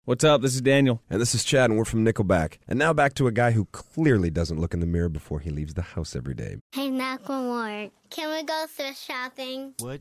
What's up? This is Daniel. And this is Chad, and we're from Nickelback. And now back to a guy who clearly doesn't look in the mirror before he leaves the house every day. Hey, Macklemore, can we go thrift shopping? What?